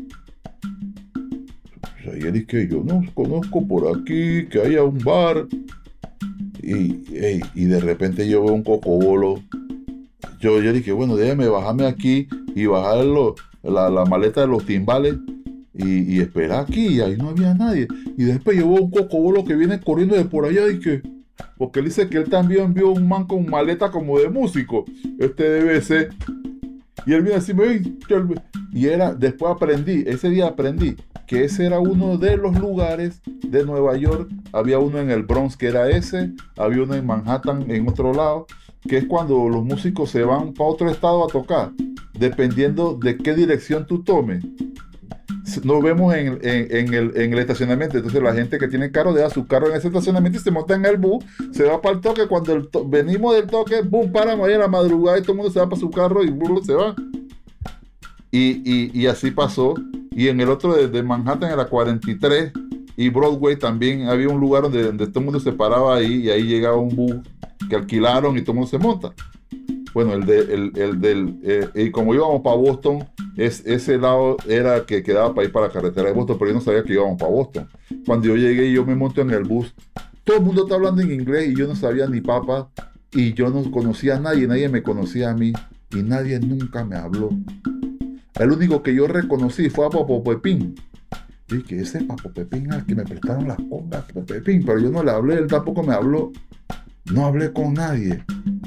Y él dice que yo no conozco por aquí, que haya un bar. Y, hey, y de repente yo veo un cocobolo. Yo, yo dije, bueno, déjame bajarme aquí y bajar lo, la, la maleta de los timbales y, y esperar aquí. Y ahí no había nadie. Y después yo veo un cocobolo que viene corriendo de por allá. Y que, porque él dice que él también vio un man con maleta como de músico. Este debe ser. Y él viene así, y era, después aprendí, ese día aprendí que ese era uno de los lugares de Nueva York. Había uno en el Bronx que era ese, había uno en Manhattan en otro lado, que es cuando los músicos se van para otro estado a tocar, dependiendo de qué dirección tú tomes. Nos vemos en, en, en, el, en el estacionamiento. Entonces la gente que tiene carro deja su carro en ese estacionamiento y se monta en el bus, se va para el toque. Cuando el to- venimos del toque, boom, paramos ahí a la madrugada y todo el mundo se va para su carro y boom, se va. Y, y, y así pasó. Y en el otro de, de Manhattan, en la cuarenta y tres y Broadway, también había un lugar donde, donde todo el mundo se paraba ahí y ahí llegaba un bus que alquilaron y todo el mundo se monta. Bueno, el, de, el, el del... Eh, y como íbamos para Boston, es, ese lado era que quedaba para ir para la carretera de Boston, pero yo no sabía que íbamos para Boston. Cuando yo llegué y yo me monto en el bus, todo el mundo está hablando en inglés y yo no sabía ni papa, y yo no conocía a nadie, nadie me conocía a mí, y nadie nunca me habló. El único que yo reconocí fue a Papo Pepín. Y que ese Papo Pepín al que me prestaron las congas, Papo Pepín, pero yo no le hablé, él tampoco me habló. No hablé con nadie.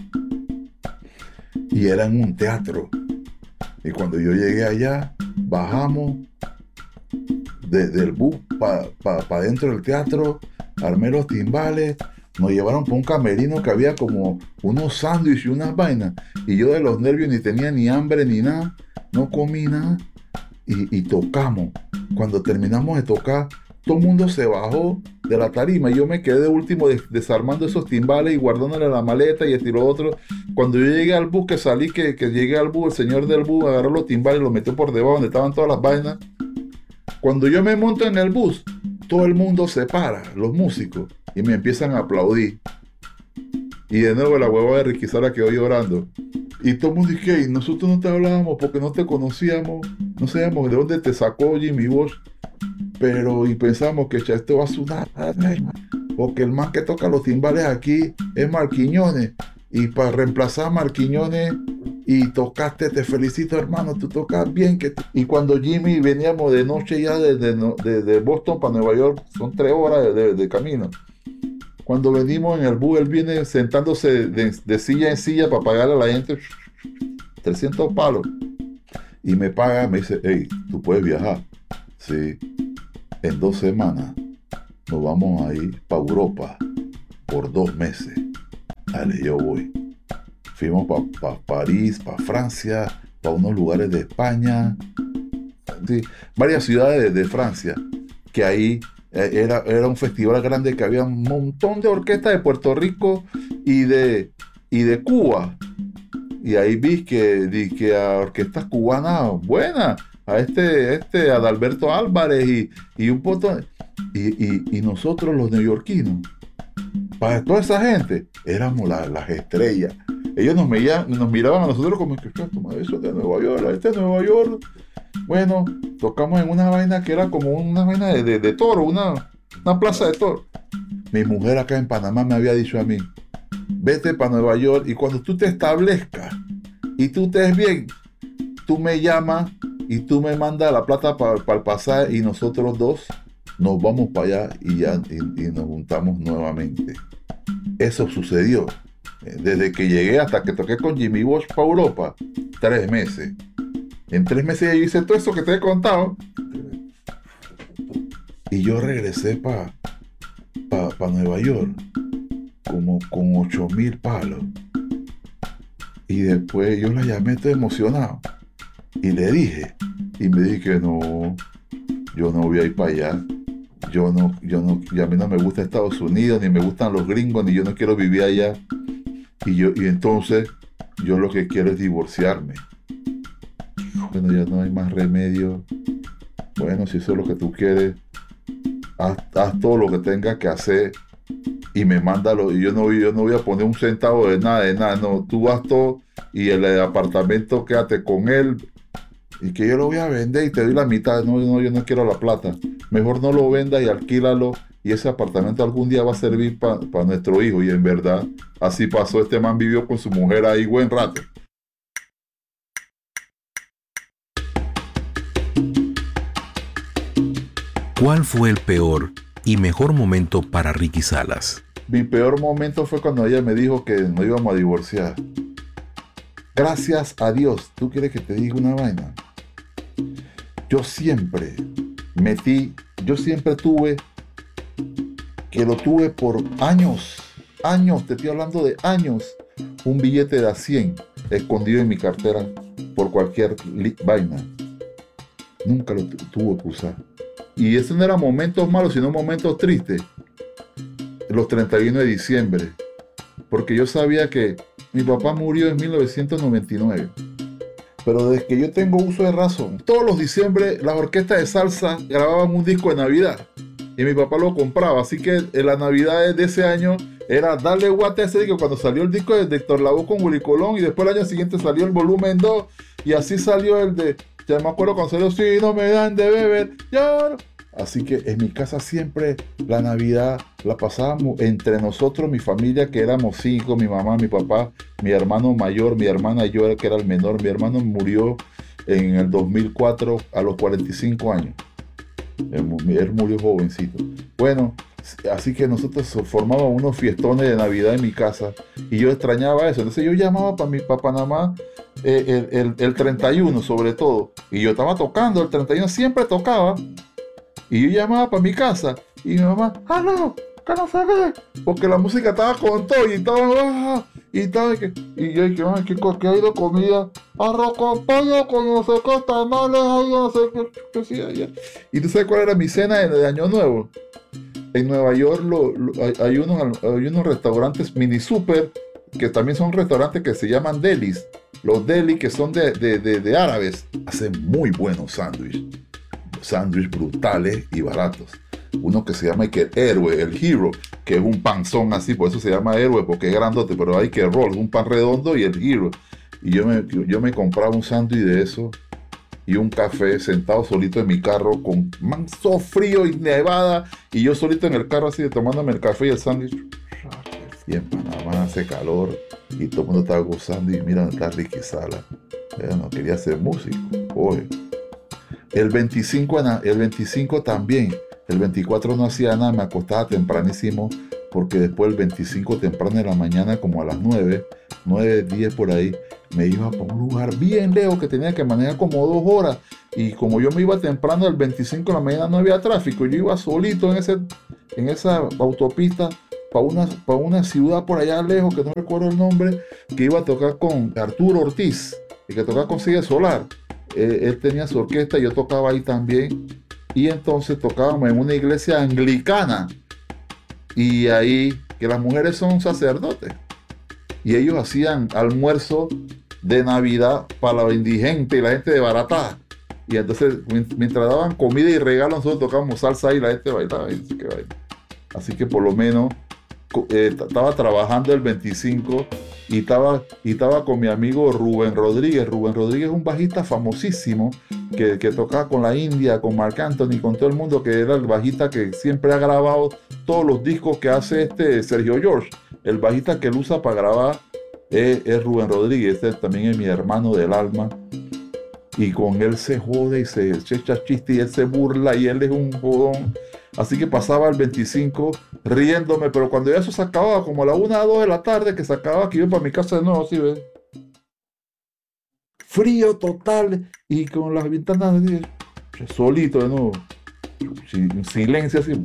Y era en un teatro. Y cuando yo llegué allá, bajamos de, del bus para pa, pa dentro del teatro, armé los timbales, nos llevaron por un camerino que había como unos sándwiches y unas vainas. Y yo de los nervios ni tenía ni hambre ni nada, no comí nada. Y, y tocamos. Cuando terminamos de tocar, todo el mundo se bajó de la tarima y yo me quedé de último des desarmando esos timbales y guardándole la maleta y estilo otro. Cuando yo llegué al bus, que salí, que, que llegué al bus, el señor del bus agarró los timbales y los metió por debajo donde estaban todas las vainas. Cuando yo me monto en el bus, todo el mundo se para, los músicos, y me empiezan a aplaudir. Y de nuevo la hueva de Ricky Sara quedó llorando. Y todo el mundo dice, hey, nosotros no te hablábamos porque no te conocíamos, no sabíamos de dónde te sacó Jimmy Bosch. Pero, y pensamos que ya esto va a sonar, porque el man que toca los timbales aquí es Marquiñones, y para reemplazar a Marquiñones y tocaste, te felicito hermano, tú tocas bien. Que y cuando Jimmy veníamos de noche ya de, de, de, de Boston para Nueva York, son tres horas de, de, de camino, Cuando venimos en el bus, él viene sentándose de, de silla en silla para pagarle a la gente trescientos palos. Y me paga, me dice, hey, tú puedes viajar. Sí, en dos semanas nos vamos a ir para Europa por dos meses. Dale, yo voy. Fuimos para pa París, para Francia, para unos lugares de España, sí, varias ciudades de, de Francia, que ahí eh, era, era un festival grande que había un montón de orquestas de Puerto Rico y de, y de Cuba. Y ahí vi que, vi que a orquestas cubanas buenas, a este, este Adalberto Álvarez y, y un montón. Y, y, y nosotros los neoyorquinos, para toda esa gente, éramos la, las estrellas. Ellos nos miraban, nos miraban a nosotros como que eso es de Nueva York, este es Nueva York. Bueno, tocamos en una vaina que era como una vaina de, de, de toro, una, una plaza de toro. Mi mujer acá en Panamá me había dicho a mí, vete para Nueva York y cuando tú te establezcas y tú estés bien, tú me llamas y tú me mandas la plata para pa el pasaje y nosotros dos nos vamos para allá y ya y, y nos juntamos nuevamente. Eso sucedió. Desde que llegué hasta que toqué con Jimmy Bosch para Europa, tres meses. En tres meses yo hice todo eso que te he contado. Y yo regresé para pa, pa Nueva York como con ocho mil palos. Y después yo la llamé todo emocionado. Y le dije, y me dije que no, yo no voy a ir para allá. Yo no, yo no, y a mí no me gusta Estados Unidos, ni me gustan los gringos, ni yo no quiero vivir allá. Y yo, y entonces, yo lo que quiero es divorciarme. Bueno, ya no hay más remedio. Bueno, si eso es lo que tú quieres, haz, haz todo lo que tengas que hacer y me mándalo. Y yo no, yo no voy a poner un centavo de nada, de nada. No, tú haz todo y el apartamento quédate con él. Y que yo lo voy a vender y te doy la mitad. No, no, yo no quiero la plata. Mejor no lo venda y alquílalo. Y ese apartamento algún día va a servir para pa nuestro hijo. Y en verdad, así pasó. Este man vivió con su mujer ahí buen rato. ¿Cuál fue el peor y mejor momento para Ricky Salas? Mi peor momento fue cuando ella me dijo que nos íbamos a divorciar. Gracias a Dios. ¿Tú quieres que te diga una vaina? Yo siempre metí, yo siempre tuve, que lo tuve por años, años, te estoy hablando de años, un billete de a cien escondido en mi cartera por cualquier vaina. Nunca lo tuve que usar. Y eso no eran momentos malos, sino momentos tristes. Los treinta y uno de diciembre. Porque yo sabía que mi papá murió en mil novecientos noventa y nueve. Pero desde que yo tengo uso de razón, todos los diciembre las orquestas de salsa grababan un disco de Navidad. Y mi papá lo compraba. Así que en las Navidades de ese año era darle guate a ese disco. Cuando salió el disco de Héctor Lavoe con Willy Colón. Y después el año siguiente salió el volumen dos. Y así salió el de... Ya me acuerdo cuando salió Si no me dan de beber, ya. Así que en mi casa siempre la Navidad la pasábamos entre nosotros, mi familia, que éramos cinco, mi mamá, mi papá, mi hermano mayor, mi hermana y yo, que era el menor. Mi hermano murió en el dos mil cuatro a los cuarenta y cinco años. Él, él murió jovencito. Bueno, así que nosotros formábamos unos fiestones de Navidad en mi casa y yo extrañaba eso. Entonces yo llamaba para mi pa Panamá eh, el, el, el treinta y uno sobre todo. Y yo estaba tocando el treinta y uno, siempre tocaba. Y yo llamaba para mi casa y mi mamá, ah no, que no sé qué, porque la música estaba con todo y estaba, ah, y estaba, y, y yo dije, ay, ¿qué, qué hay de comida? Arroz con pollo, con no sé qué, tamales, ay, no sé qué, qué sí, allá. ¿Y tú sabes cuál era mi cena de, de Año Nuevo? En Nueva York lo, lo, hay, hay, unos, hay unos restaurantes mini super, que también son restaurantes que se llaman delis. Los delis, que son de, de, de, de árabes, hacen muy buenos sándwiches. Sándwiches brutales y baratos. Uno que se llama que el héroe, el hero, que es un panzón así, por eso se llama héroe, porque es grandote, pero hay que roll, un pan redondo y el hero. Y yo me, yo me compraba un sándwich de eso y un café sentado solito en mi carro con manso frío y nevada, y yo solito en el carro así tomándome el café y el sándwich. Y en Panamá hace calor y todo el mundo estaba gozando y mira, está Ricky Salas. Yo no quería ser músico. Oye. El veinticinco, el veinticinco también. El veinticuatro no hacía nada, me acostaba tempranísimo porque después el veinticinco temprano de la mañana, como a las nueve, nueve, diez por ahí, me iba para un lugar bien lejos que tenía que manejar como dos horas. Y como yo me iba temprano el veinticinco de la mañana, no había tráfico. Yo iba solito en, ese, en esa autopista para una, para una ciudad por allá lejos, que no recuerdo el nombre, que iba a tocar con Arturo Ortiz, y que tocaba con Sigue Solar. Él, él tenía su orquesta y yo tocaba ahí también. Y entonces tocábamos en una iglesia anglicana. Y ahí, que las mujeres son sacerdotes. Y ellos hacían almuerzo de Navidad para los indigentes y la gente de Baratá. Y entonces, mientras daban comida y regalos, nosotros tocábamos salsa y la gente bailaba. Y así, que baila. Así que por lo menos eh, estaba trabajando el veinticinco y estaba, y estaba con mi amigo Rubén Rodríguez. Rubén Rodríguez es un bajista famosísimo que, que tocaba con la India, con Marc Anthony, con todo el mundo, que era el bajista que siempre ha grabado todos los discos que hace este Sergio George. El bajista que él usa para grabar es, es Rubén Rodríguez. Este también es mi hermano del alma. Y con él se jode y se echa chiste y él se burla y él es un jodón. Así que pasaba el veinticinco riéndome, pero cuando ya eso se acababa, como a la una o dos de la tarde, que se acababa, que iba para mi casa de nuevo, así, ¿ves? Frío total y con las ventanas así, solito de nuevo, sin silencio así.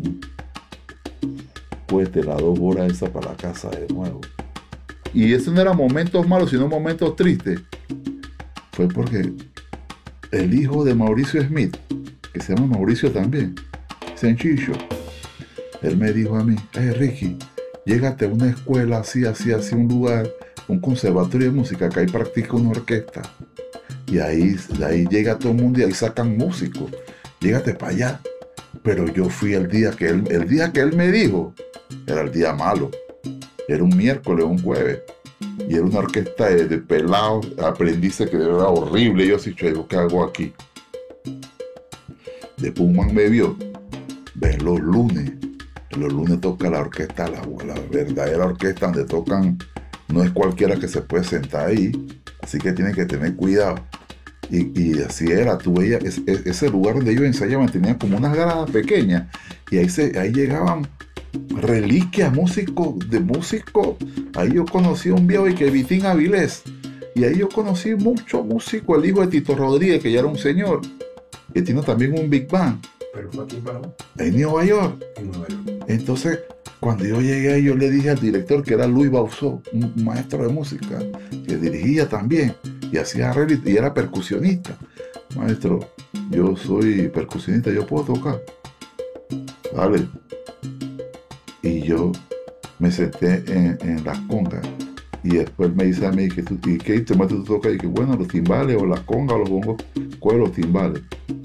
Pues de las dos horas esa para la casa de nuevo. Y eso no eran momentos malos, sino momentos tristes. Fue porque el hijo de Mauricio Smith, que se llama Mauricio también, Sencillo, él me dijo a mí, hey Ricky, llégate a una escuela así, así, así, un lugar, un conservatorio de música, que ahí practica una orquesta. Y ahí, de ahí llega todo el mundo y ahí sacan músicos. Llégate para allá. Pero yo fui el día que él, el día que él me dijo, era el día malo. Era un miércoles, un jueves. Y era una orquesta de, de pelados, aprendices que era horrible. Yo así, che, ¿qué hago aquí? Después un man me vio. Ven los lunes. Los lunes toca la orquesta, la, la verdadera orquesta donde tocan. No es cualquiera que se puede sentar ahí. Así que tienen que tener cuidado. Y, y así era, tú veías, es, es, ese lugar donde ellos ensayaban tenía como unas gradas pequeñas. Y ahí, se, ahí llegaban reliquias, músicos, de músicos. Ahí yo conocí a un viejo y que Vitín Avilés. Y ahí yo conocí mucho músico, el hijo de Tito Rodríguez, que ya era un señor. Que tiene también un Big Band. Pero fue aquí en Panamá. En Nueva York. En Nueva York. Entonces, cuando yo llegué ahí, yo le dije al director, que era Luis Bauzó, un maestro de música, que dirigía también, y hacía arreglos, y era percusionista. Maestro, yo soy percusionista, yo puedo tocar. Vale. Y yo me senté en, en las congas. Y después me dice a mí, que tú, ¿y qué instrumento tú tocas? Y que bueno, los timbales o las congas o los bongos. ¿Cuáles los timbales?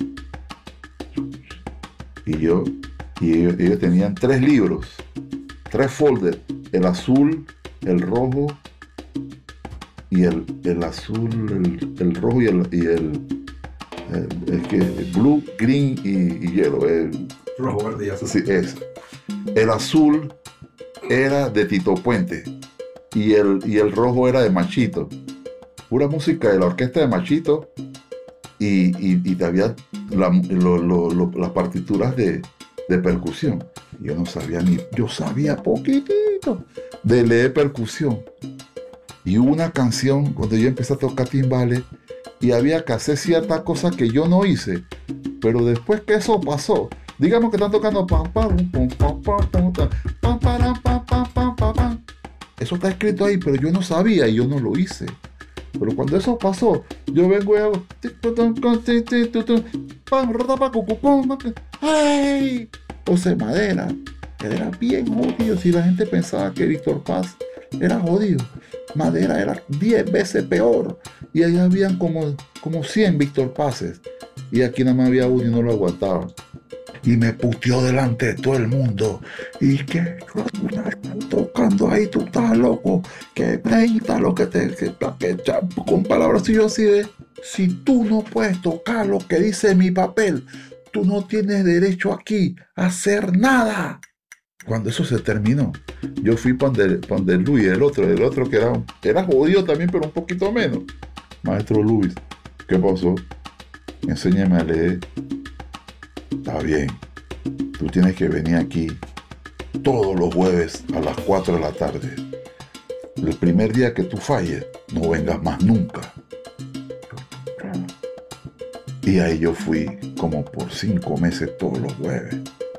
Y yo, y ellos, ellos tenían tres libros, tres folders, el azul, el rojo, y el, el azul, el, el rojo y el, y el, el, el, que, el blue, green y, y yellow. El, rojo, verde y azul. Sí, es. El azul era de Tito Puente y el, y el rojo era de Machito. Pura música de la orquesta de Machito y, y, y había la, lo, lo, lo, las partituras de, de percusión. Yo no sabía ni, yo sabía poquitito de leer percusión. Y hubo una canción cuando yo empecé a tocar timbales y había que hacer ciertas cosas que yo no hice. Pero después que eso pasó, digamos que están tocando pam pam pam pam pam pam pam pam pam pam pam pam. Eso está escrito ahí, pero yo no sabía y yo no lo hice. Pero cuando eso pasó, yo vengo y hago ¡ay! José Madera, era bien jodido. Si la gente pensaba que Víctor Paz era jodido, Madera era diez veces peor. Y ahí habían como, como cien Víctor Pazes. Y aquí nada más había uno y no lo aguantaba. Y me puteó delante de todo el mundo. Y que tocando ahí, tú estás loco. Que treinta lo que te. Que, que, con palabras y yo así de. Si tú no puedes tocar lo que dice mi papel, tú no tienes derecho aquí a hacer nada. Cuando eso se terminó, yo fui para donde Luis, el otro, el otro que era, era jodido también, pero un poquito menos. Maestro Luis, ¿qué pasó? Enséñame a leer. Está bien, tú tienes que venir aquí todos los jueves a las cuatro de la tarde. El primer día que tú falles, no vengas más nunca. Y ahí yo fui como por cinco meses todos los jueves.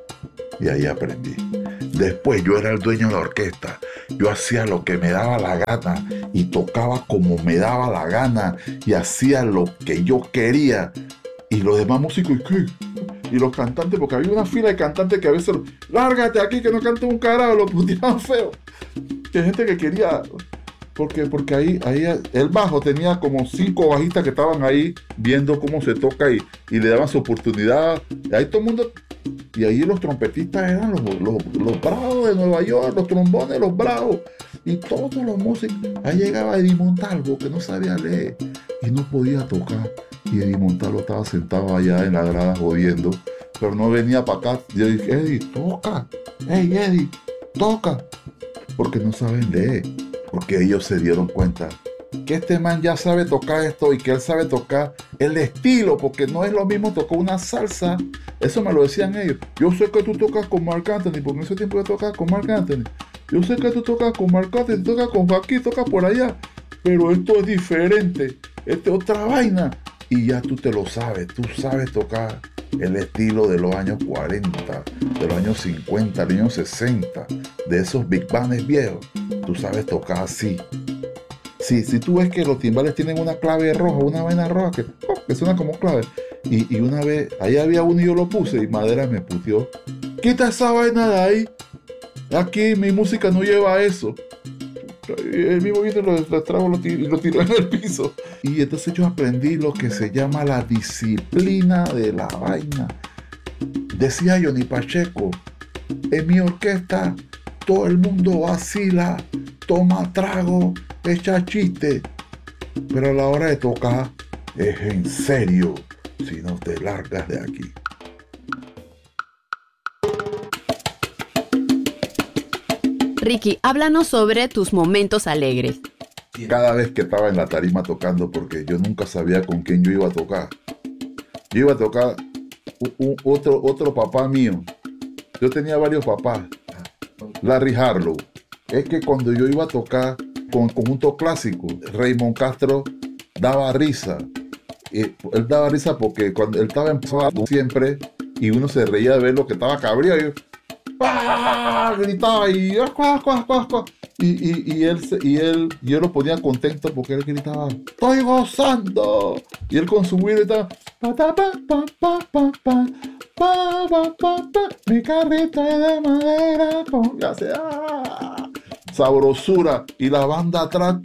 Y ahí aprendí. Después yo era el dueño de la orquesta. Yo hacía lo que me daba la gana y tocaba como me daba la gana y hacía lo que yo quería. Y los demás músicos, ¿y qué? Y los cantantes, porque había una fila de cantantes que a veces, lárgate aquí que no cante un carajo, lo puteaban feo. Que hay gente que quería, porque, porque ahí, ahí el bajo tenía como cinco bajistas que estaban ahí viendo cómo se toca y, y le daban su oportunidad. Y ahí todo el mundo, y ahí los trompetistas eran los, los, los bravos de Nueva York, los trombones, los bravos. Y todos los músicos. Ahí llegaba Eddie Montalvo, que no sabía leer y no podía tocar. Y Eddie Montalvo estaba sentado allá en la grada jodiendo, pero no venía para acá. Yo dije, Eddie, toca. Hey, Eddie, toca. Porque no saben leer. Porque ellos se dieron cuenta que este man ya sabe tocar esto y que él sabe tocar el estilo, porque no es lo mismo tocar una salsa. Eso me lo decían ellos. Yo sé que tú tocas con Marc Anthony, porque en ese tiempo yo tocaba con Marc Anthony. Yo sé que tú tocas con Marc Anthony, tocas con Joaquín, tocas por allá. Pero esto es diferente. Esto es otra vaina. Y ya tú te lo sabes. Tú sabes tocar el estilo de los años cuarenta, de los años cincuenta, de los años sesenta, de esos big bands viejos. Tú sabes tocar así. Sí, si tú ves que los timbales tienen una clave roja, una vaina roja que, oh, que suena como clave. Y, y una vez, ahí había uno y yo lo puse y Madera me puteó. Quita esa vaina de ahí. Aquí mi música no lleva eso. El mismo vino lo, lo trajo y lo tiró en el piso. Y entonces yo aprendí lo que se llama la disciplina de la vaina. Decía Johnny Pacheco, en mi orquesta todo el mundo vacila, toma trago, echa chiste, pero a la hora de tocar es en serio, si no te largas de aquí. Ricky, háblanos sobre tus momentos alegres. Cada vez que estaba en la tarima tocando, porque yo nunca sabía con quién yo iba a tocar. Yo iba a tocar un, un, otro, otro papá mío. Yo tenía varios papás. Larry Harlow. Es que cuando yo iba a tocar con conjunto clásico, Raymond Castro daba risa. Y él daba risa porque cuando él estaba empezando siempre y uno se reía de ver lo que estaba cabreado. Y yo, ¡ah! Gritaba y, ¡cuá, cuá, cuá, cuá! Y, y, y, él, y él, yo lo ponía contento porque él gritaba, ¡estoy gozando! Y él con su güiro estaba, pa, pa, pa, pa, pa, pa, pa, pa, pa, pa, pa, mi carrito es de madera, con ya sea, ¡ah! Sabrosura, y la banda atrás,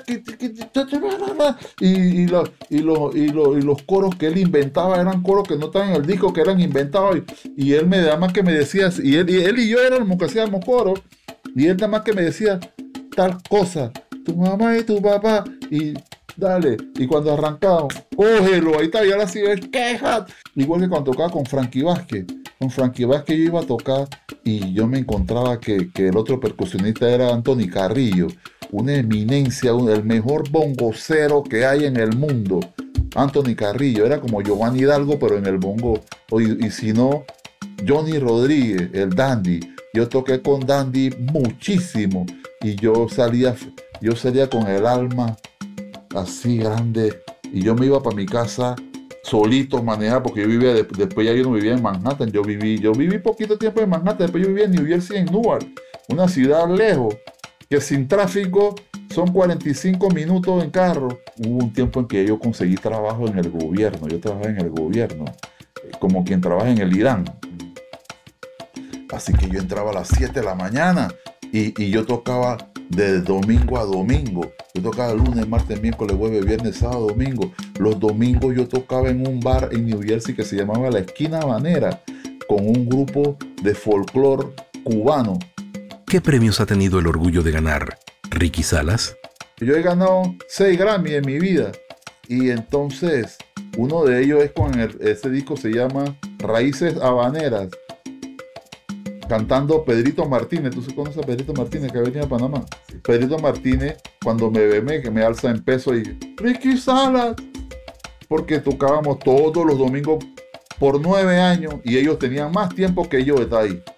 y, y, lo, y, lo, y, lo, y los coros que él inventaba eran coros que no estaban en el disco, que eran inventados, y, y él me nada más que me decía, y él y, él y yo éramos que hacíamos coros, y él nada más que me decía tal cosa, tu mamá y tu papá, y dale, y cuando arrancamos, cógelo, ahí está, y ahora sí es queja. Igual que cuando tocaba con Frankie Vázquez, con Frankie Vázquez yo iba a tocar y yo me encontraba que, que el otro percusionista era Anthony Carrillo, una eminencia, un, el mejor bongocero que hay en el mundo. Anthony Carrillo, era como Giovanni Hidalgo, pero en el bongo, y, y si no, Johnny Rodríguez, el Dandy. Yo toqué con Dandy muchísimo y yo salía, yo salía con el alma así grande y yo me iba para mi casa solito manejar porque yo vivía, de, después ya yo no vivía en Manhattan, yo viví, yo viví poquito tiempo en Manhattan, después yo vivía en New Jersey, en Newark, una ciudad lejos, que sin tráfico son cuarenta y cinco minutos en carro. Hubo un tiempo en que yo conseguí trabajo en el gobierno, yo trabajé en el gobierno, como quien trabaja en el Irán. Así que yo entraba a las siete de la mañana y, y yo tocaba de domingo a domingo. Yo tocaba lunes, martes, miércoles, jueves, viernes, sábado, domingo. Los domingos yo tocaba en un bar en New Jersey que se llamaba La Esquina Habanera con un grupo de folclore cubano. ¿Qué premios ha tenido el orgullo de ganar Ricky Salas? Yo he ganado seis Grammy en mi vida y entonces uno de ellos es con el, ese disco se llama Raíces Habaneras, cantando Pedrito Martínez. ¿Tú conoces a Pedrito Martínez que venía a Panamá? Sí. Pedrito Martínez, cuando me ve, me, que me alza en peso y Ricky Salas, porque tocábamos todos los domingos por nueve años y ellos tenían más tiempo que yo, está ahí.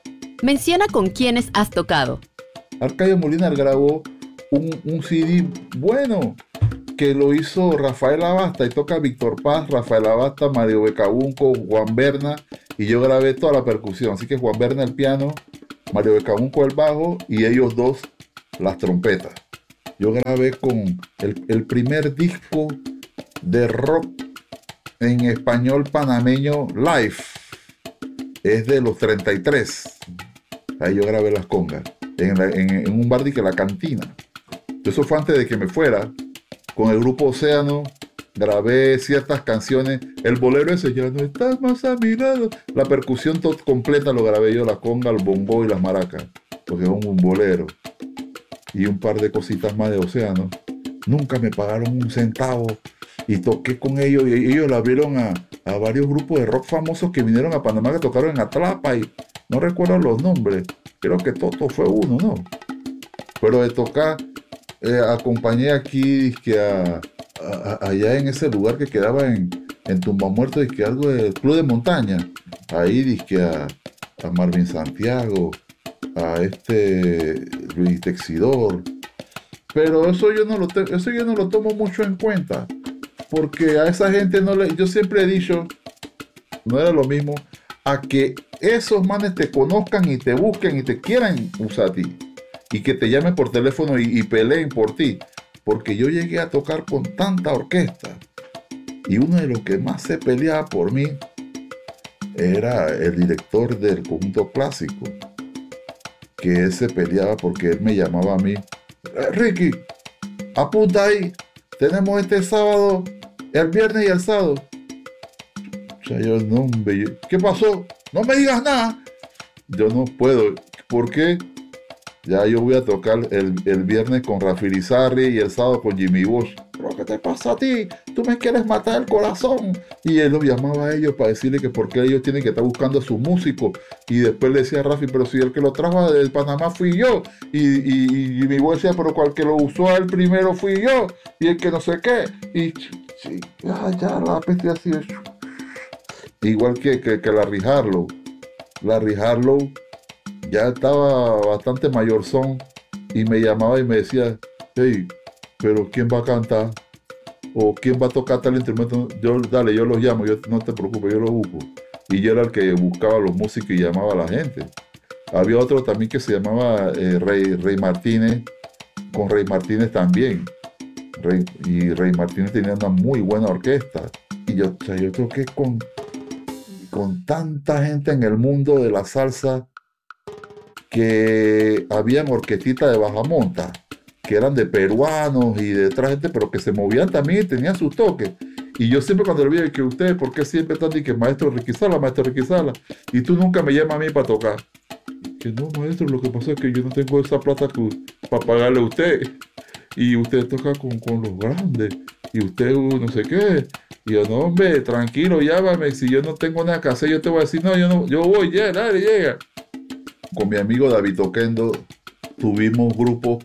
Menciona con quiénes has tocado. Arcadio Molina grabó un, un C D bueno que lo hizo Rafael Abasta y toca Víctor Paz, Rafael Abasta, Mario Becabunco, Juan Berna y yo grabé toda la percusión. Así que Juan Berna el piano, Mario Becabunco el bajo y ellos dos las trompetas. Yo grabé con el, el primer disco de rock en español panameño live. Es de los treinta y tres. Ahí yo grabé las congas. En, la, en, en un bar de que La Cantina. Eso fue antes de que me fuera. Con el grupo Océano grabé ciertas canciones. El bolero ese, ya no estás más a mi lado. La percusión todo completa lo grabé yo, la conga, el bongo y las maracas. Porque es un bolero. Y un par de cositas más de Océano. Nunca me pagaron un centavo. Y toqué con ellos. Y ellos la abrieron a, a varios grupos de rock famosos que vinieron a Panamá, que tocaron en Atlapa. Y no recuerdo los nombres. Creo que Toto fue uno, ¿no? Pero de tocar, eh, acompañé aquí que a, a, allá en ese lugar que quedaba en, en Tumbamuerto, que algo del Club de Montaña. Ahí dizque a, a Marvin Santiago, a este Luis Texidor. Pero eso yo no lo te, eso yo no lo tomo mucho en cuenta. Porque a esa gente no le. Yo siempre he dicho, no era lo mismo a que esos manes te conozcan y te busquen y te quieran usar a ti. Y que te llamen por teléfono y, y peleen por ti. Porque yo llegué a tocar con tanta orquesta. Y uno de los que más se peleaba por mí era el director del conjunto clásico. Que él se peleaba porque él me llamaba a mí. Eh, Ricky, apunta ahí. Tenemos este sábado, el viernes y el sábado. O sea, yo no, hombre, ¿qué pasó? No me digas nada. Yo no puedo. ¿Por qué? Ya yo voy a tocar el, el viernes con Rafi Lizarri y el sábado con Jimmy Bush. ¿Pero qué te pasa a ti? Tú me quieres matar el corazón. Y él los llamaba a ellos para decirle que por qué ellos tienen que estar buscando a sus músicos. Y después le decía a Rafi, pero si el que lo trajo de Panamá fui yo. Y, y, y Jimmy Bush decía, pero cual que lo usó a él primero fui yo. Y el que no sé qué. Y sí, ya, ya, la peste así. Igual que, que, que Larry Harlow. Larry Harlow ya estaba bastante mayorzón y me llamaba y me decía, hey, pero ¿quién va a cantar? ¿O quién va a tocar tal instrumento? Yo, dale, yo los llamo, yo, no te preocupes, yo los busco. Y yo era el que buscaba los músicos y llamaba a la gente. Había otro también que se llamaba eh, Rey, Rey Martínez, con Rey Martínez también. Rey, y Rey Martínez tenía una muy buena orquesta. Y yo, o sea, yo toqué con, con tanta gente en el mundo de la salsa que habían orquestitas de bajamonta, que eran de peruanos y de otra gente, pero que se movían también y tenían sus toques. Y yo siempre cuando le veía que ustedes, ¿por qué siempre están diciendo que maestro Ricky Sala, maestro Ricky Sala? Y tú nunca me llamas a mí para tocar. Que no, maestro, lo que pasa es que yo no tengo esa plata que, para pagarle a usted. Y usted toca con, con los grandes. Y usted uh, no sé qué. Y yo, no, hombre, tranquilo, llámame. Si yo no tengo nada que hacer, yo te voy a decir, no, yo no, yo voy, ya, dale, llega. Con mi amigo David Oquendo tuvimos grupos